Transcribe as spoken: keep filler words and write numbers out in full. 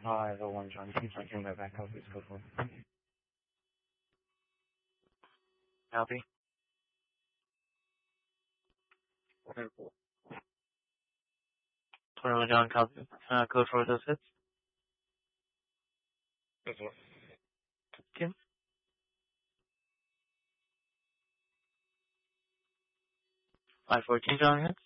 Hi, the one John. Please don't my back up. Please go for it. Copy. twenty-one John, copy. Uh, code for those hits. That's one. Kim. five fourteen John hits.